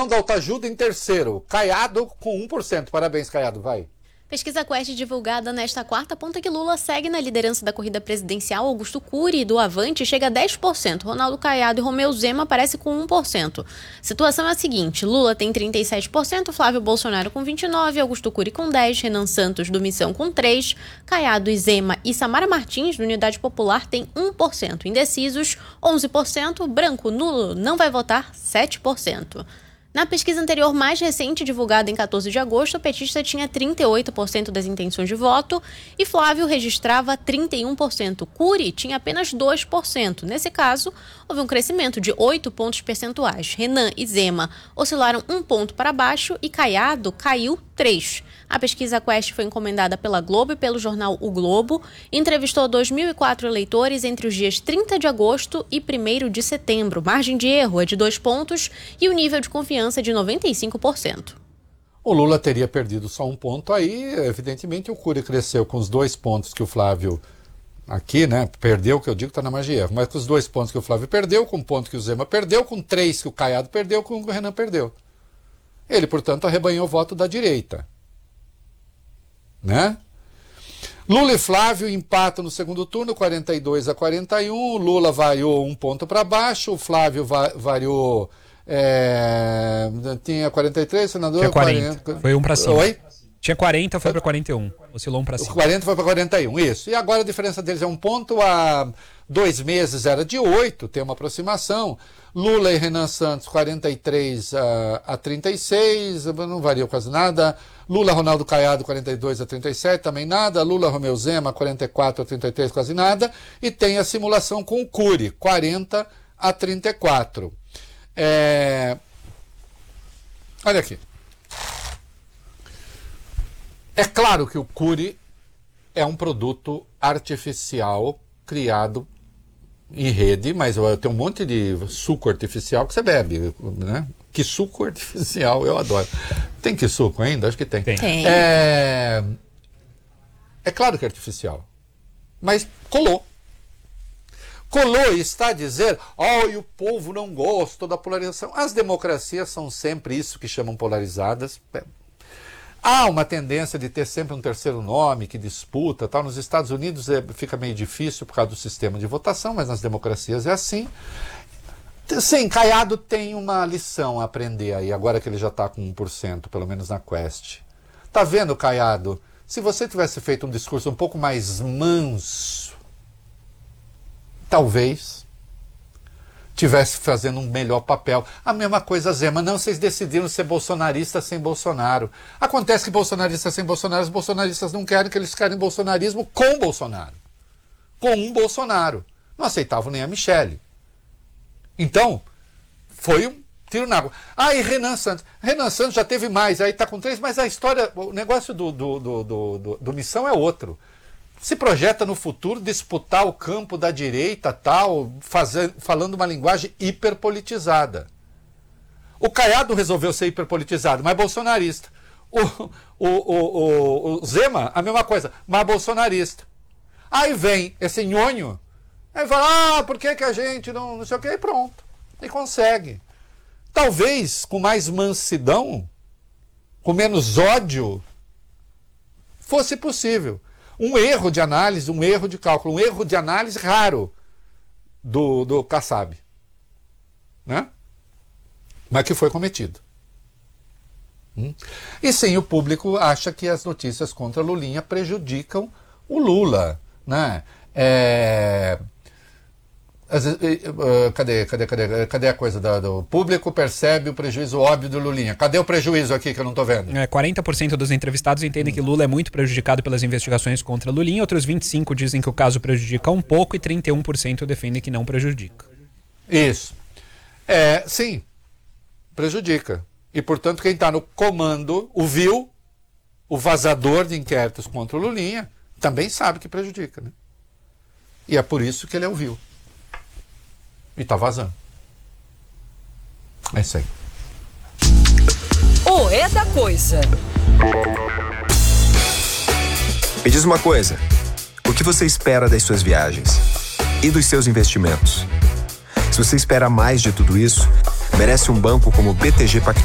Região da Autoajuda em terceiro. Caiado com 1%. Parabéns, Caiado, vai. Pesquisa Quest divulgada nesta quarta aponta que Lula segue na liderança da corrida presidencial. Augusto Cury, do Avante, chega a 10%. Ronaldo Caiado e Romeu Zema aparecem com 1%. Situação é a seguinte: Lula tem 37%, Flávio Bolsonaro com 29%, Augusto Cury com 10%, Renan Santos, do Missão, com 3%, Caiado e Zema e Samara Martins, do Unidade Popular, tem 1%. Indecisos, 11%. Branco, nulo, não vai votar, 7%. Na pesquisa anterior, mais recente, divulgada em 14 de agosto, o petista tinha 38% das intenções de voto e Flávio registrava 31%. Cury tinha apenas 2%. Nesse caso, houve um crescimento de 8 pontos percentuais. Renan e Zema oscilaram 1 ponto para baixo e Caiado caiu 3. A pesquisa Quest foi encomendada pela Globo e pelo jornal O Globo e entrevistou 2.004 eleitores entre os dias 30 de agosto e 1º de setembro. Margem de erro é de 2 pontos e o nível de confiança é de 95%. O Lula teria perdido só 1 ponto aí, evidentemente o Cury cresceu com os 2 pontos que o Flávio, aqui, né, perdeu, que eu digo que está na margem de erro, mas com os 2 pontos que o Flávio perdeu, com 1 ponto que o Zema perdeu, com 3 que o Caiado perdeu, com o Renan perdeu. Ele, portanto, arrebanhou o voto da direita. Né? Lula e Flávio empatam no segundo turno, 42-41. Lula variou 1 ponto para baixo, o Flávio variou. Tinha 43, senador. Tinha 40. Foi 1 para cima. Oi? Tinha 40, foi para 41. Oscilou 1 para cima. 40 foi para 41, isso. E agora a diferença deles é 1 ponto. Há 2 meses era de 8, tem uma aproximação. Lula e Renan Santos, 43 a 36, não variou quase nada. Lula, Ronaldo Caiado, 42 a 37, também nada. Lula, Romeu Zema, 44 a 33, quase nada. E tem a simulação com o Cury, 40 a 34. Olha aqui. É claro que o Cury é um produto artificial criado em rede, mas tem um monte de suco artificial que você bebe, né? Que suco artificial, eu adoro. Tem que suco ainda? Acho que tem. Tem. É claro que é artificial, mas colou. Colou e está a dizer, e o povo não gosta da polarização. As democracias são sempre isso que chamam polarizadas. Há uma tendência de ter sempre um terceiro nome que disputa, tal. Nos Estados Unidos fica meio difícil por causa do sistema de votação, mas nas democracias é assim. Sim, Caiado tem uma lição a aprender aí, agora que ele já está com 1%, pelo menos na Quest. Tá vendo, Caiado? Se você tivesse feito um discurso um pouco mais manso, talvez tivesse fazendo um melhor papel. A mesma coisa, Zema. Não, vocês decidiram ser bolsonaristas sem Bolsonaro. Acontece que bolsonaristas sem Bolsonaro, os bolsonaristas não querem que eles ficarem em bolsonarismo com Bolsonaro. Com um Bolsonaro. Não aceitavam nem a Michele. Então, foi um tiro na água. E Renan Santos. Renan Santos já teve mais, aí está com 3, mas a história, o negócio do Missão é outro. Se projeta no futuro disputar o campo da direita, tal, falando uma linguagem hiperpolitizada. O Caiado resolveu ser hiperpolitizado, mas bolsonarista. O Zema, a mesma coisa, mas bolsonarista. Aí vem esse nhonho, aí fala, por que a gente não sei o que, e pronto. E consegue. Talvez com mais mansidão, com menos ódio, fosse possível. Um erro de análise, um erro de cálculo, um erro de análise raro do Kassab, né? Mas que foi cometido. E sim, o público acha que as notícias contra Lulinha prejudicam o Lula, né? Cadê a coisa do público percebe o prejuízo óbvio do Lulinha? Cadê o prejuízo aqui que eu não estou vendo? 40% dos entrevistados entendem que Lula é muito prejudicado pelas investigações contra Lulinha, outros 25% dizem que o caso prejudica um pouco e 31% defendem que não prejudica. Isso. Sim, prejudica. E, portanto, quem está no comando, o vazador de inquéritos contra o Lulinha, também sabe que prejudica, né? E é por isso que ele é o vil. E tá vazando. É isso aí. É da coisa. Me diz uma coisa. O que você espera das suas viagens? E dos seus investimentos? Se você espera mais de tudo isso, merece um banco como o BTG Pactual.